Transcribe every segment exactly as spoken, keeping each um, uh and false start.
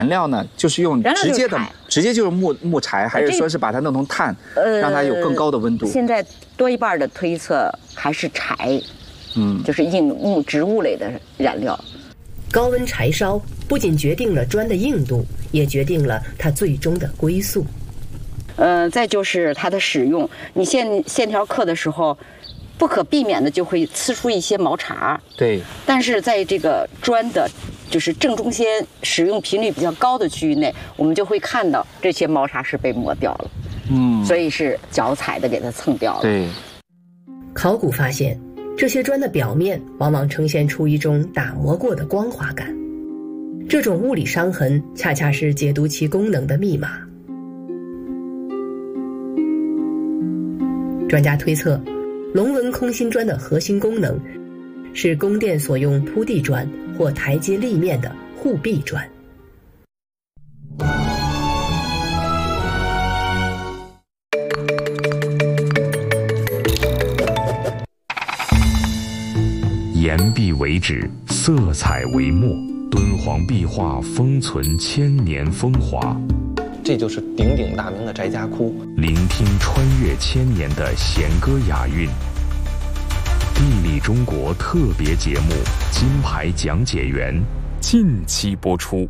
燃料呢，就是用直接的，直接就是木木柴，还是说是把它弄成炭，呃、让它有更高的温度？ 现在多一半的推测还是柴，嗯，就是硬木植物类的燃料。 高温柴烧不仅决定了砖的硬度，也决定了它最终的归宿。 呃，再就是它的使用，你线线条刻的时候，不可避免的就会呲出一些毛茬。 对。 但是在这个砖的，就是正中间使用频率比较高的区域内，我们就会看到这些毛茬是被磨掉了。嗯。所以是脚踩的给它蹭掉了。 对。 考古发现，这些砖的表面往往呈现出一种打磨过的光滑感，这种物理伤痕恰恰是解读其功能的密码。专家推测，龙纹空心砖的核心功能是宫殿所用铺地砖或台阶立面的护壁砖。 岩壁为纸，色彩为墨，敦煌壁画封存千年风华。 这就是鼎鼎大名的翟家窟。 聆听穿越千年的弦歌雅韵。地理中国特别节目《金牌讲解员》近期播出。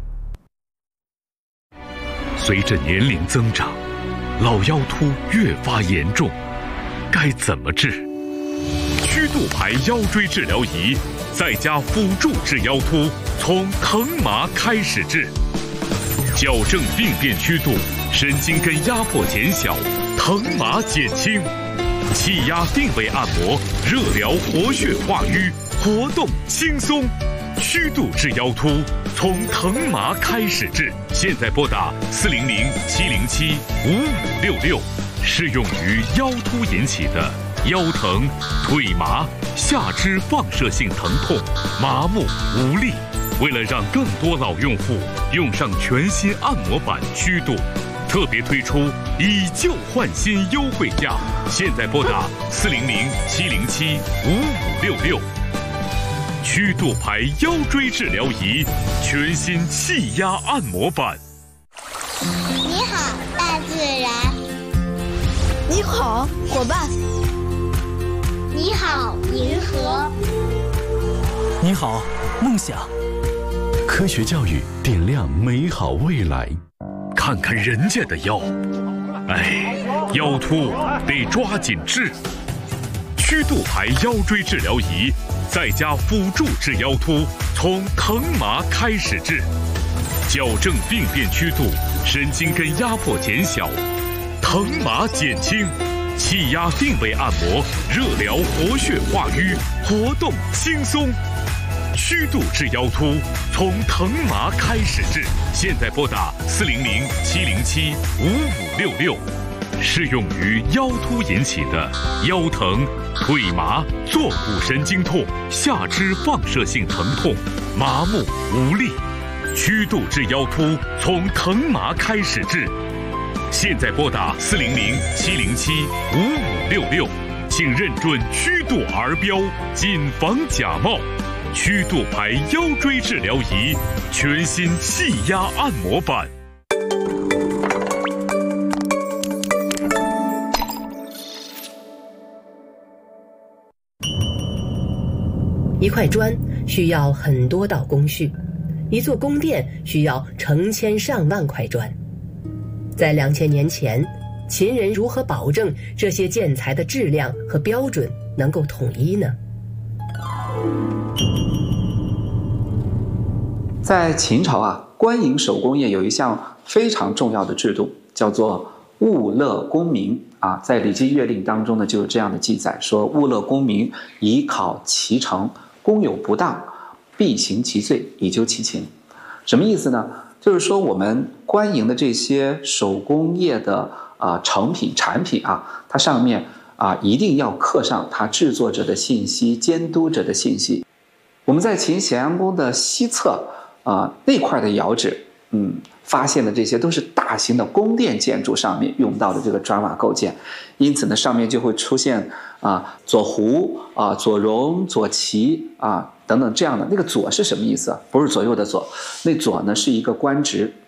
随着年龄增长，老腰突越发严重，该怎么治？曲度牌腰椎治疗仪，在家辅助治腰突，从疼麻开始治。矫正病变曲度，神经根压迫减小，疼麻减轻，气压定位按摩，热疗活血化瘀，活动轻松。曲度治腰突，从疼麻开始治。现在拨打四零零七零七五五六六，适用于腰突引起的腰疼、腿麻、下肢放射性疼痛、麻木无力。为了让更多老用户用上全新按摩板曲度，特别推出以旧换新优惠价。现在拨打四零零七零七五五六六。曲度牌腰椎治疗仪，全新气压按摩板。 你好，大自然。 你好，伙伴。 你好，银河。 你好，梦想。 科学教育点亮美好未来。看看人家的腰，哎，腰突得抓紧治。曲度牌腰椎治疗仪，在家辅助治腰突，从疼麻开始治。矫正病变曲度，神经根压迫减小，疼麻减轻，气压定位按摩，热疗活血化瘀，活动轻松。曲度治腰突，从疼麻开始治。现在拨打四零零七零七五五六六，适用于腰突引起的腰疼、腿麻、坐骨神经痛、下肢放射性疼痛、麻木无力。曲度治腰突，从疼麻开始治。现在拨打四零零七零七五五六六，请认准曲度儿标，谨防假冒。曲度牌腰椎治疗仪，全新气压按摩板。 一块砖需要很多道工序，一座宫殿需要成千上万块砖。在两千年前，秦人如何保证这些建材的质量和标准能够统一呢？ 在秦朝啊，官营手工业有一项非常重要的制度，叫做物勒功名啊。在《礼记乐令》当中呢，就有这样的记载，说物勒功名，以考其成，功有不当，必刑其罪，以究其情。什么意思呢？就是说我们官营的这些手工业的啊、呃、成品产品啊，它上面啊一定要刻上它制作者的信息、监督者的信息。我们在秦咸阳宫的西侧啊、呃、那块的窑址，嗯，发现的这些都是大型的宫殿建筑上面用到的这个砖瓦构件，因此呢，上面就会出现啊左胡啊、左荣、左齐啊等等这样的。那个左是什么意思？不是左右的左，那左呢是一个官职